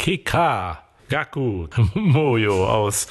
Keika Gaku Moyo aus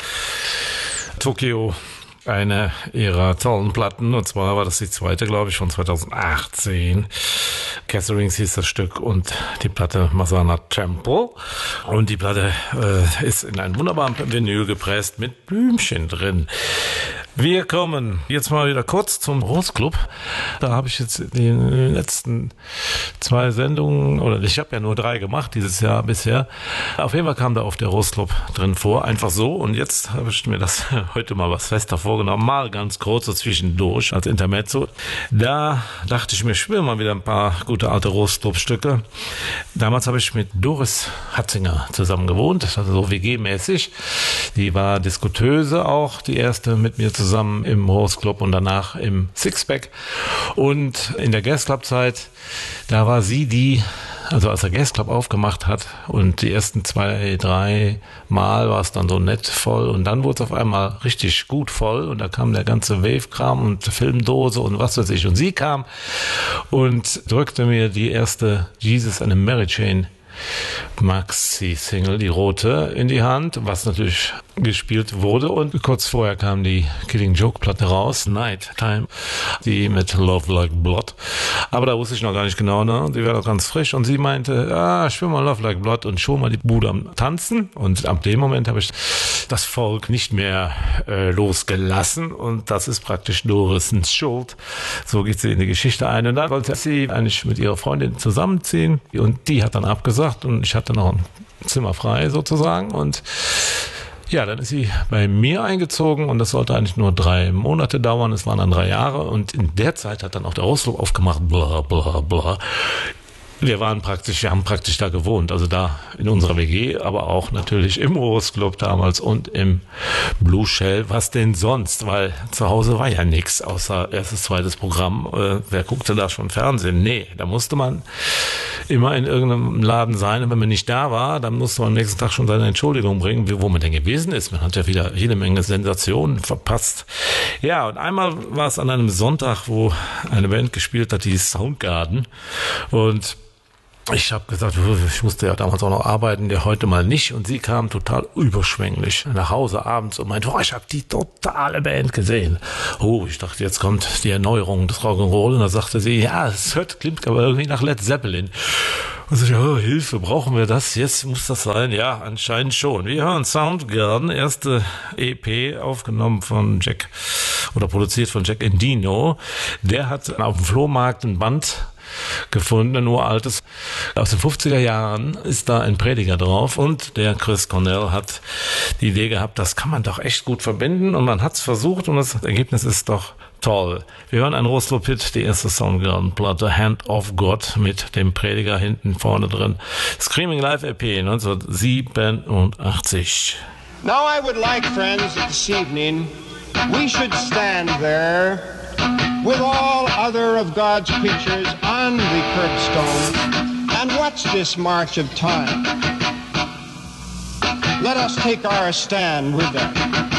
Tokio. Eine ihrer tollen Platten, und zwar war das die zweite, glaube ich, von 2018. Catherings hieß das Stück und die Platte Masana Temple. Und die Platte ist in einem wunderbaren Vinyl gepresst mit Blümchen drin. Wir kommen jetzt mal wieder kurz zum Rose-Club. Da habe ich jetzt in den letzten 2 Sendungen, oder ich habe ja nur 3 gemacht dieses Jahr bisher. Auf jeden Fall kam da auf der Rose-Club drin vor, einfach so. Und jetzt habe ich mir das heute mal was fester vorgenommen, mal ganz kurz so zwischendurch als Intermezzo. Da dachte ich mir, ich spiele mal wieder ein paar gute alte Rose-Club-Stücke. Damals habe ich mit Doris Hatzinger zusammen gewohnt, also so WG-mäßig. Die war Diskutöse auch, die erste mit mir zusammen im Rose Club und danach im Sixpack. Und in der Gas Club Zeit, da war sie die, also als der Gas Club aufgemacht hat und die ersten 2, 3 Mal war es dann so nett voll und dann wurde es auf einmal richtig gut voll und da kam der ganze Wave-Kram und Filmdose und was weiß ich. Und sie kam und drückte mir die erste Jesus and a Mary Chain Maxi-Single, die rote, in die Hand, was natürlich gespielt wurde. Und kurz vorher kam die Killing Joke-Platte raus, Night Time, die mit Love Like Blood. Aber da wusste ich noch gar nicht genau, ne? Die wäre doch ganz frisch. Und sie meinte, ich will mal Love Like Blood und schon mal die Bude am Tanzen. Und ab dem Moment habe ich das Volk nicht mehr losgelassen. Und das ist praktisch Dorisens Schuld. So geht sie in die Geschichte ein. Und dann wollte sie eigentlich mit ihrer Freundin zusammenziehen. Und die hat dann abgesagt. Und ich hatte noch ein Zimmer frei sozusagen. Und ja, dann ist sie bei mir eingezogen und das sollte eigentlich nur 3 Monate dauern. Es waren dann 3 Jahre und in der Zeit hat dann auch der Rose Club aufgemacht, bla bla bla. Wir haben praktisch da gewohnt, also da in unserer WG, aber auch natürlich im Rose Club damals und im Blue Shell. Was denn sonst? Weil zu Hause war ja nichts außer erstes, zweites Programm. Wer guckte da schon Fernsehen? Nee, da musste man immer in irgendeinem Laden sein und wenn man nicht da war, dann musste man am nächsten Tag schon seine Entschuldigung bringen, wo man denn gewesen ist. Man hat ja wieder jede Menge Sensationen verpasst. Ja, und einmal war es an einem Sonntag, wo eine Band gespielt hat, die Soundgarden, und ich habe gesagt, ich musste ja damals auch noch arbeiten, der heute mal nicht. Und sie kam total überschwänglich nach Hause abends und meinte, ich habe die totale Band gesehen. Oh, ich dachte, jetzt kommt die Erneuerung des Rock'n'Roll. Und da sagte sie, ja, es klingt aber irgendwie nach Led Zeppelin. Und so, Hilfe, brauchen wir das? Jetzt muss das sein? Ja, anscheinend schon. Wir hören Soundgarden, erste EP, aufgenommen von Jack oder produziert von Jack Endino. Der hat auf dem Flohmarkt ein Band gefunden, ein uraltes. Aus den 50er Jahren ist da ein Prediger drauf und der Chris Cornell hat die Idee gehabt, das kann man doch echt gut verbinden und man hat es versucht und das Ergebnis ist doch toll. Wir hören ein Rose Club Hit, die erste Soundgarden-Platte, Hand of God, mit dem Prediger hinten vorne drin. Screaming Live EP 1987. Now I would like, friends, this evening, we should stand there with all other of God's creatures on the curbstone and watch this march of time. Let us take our stand with them.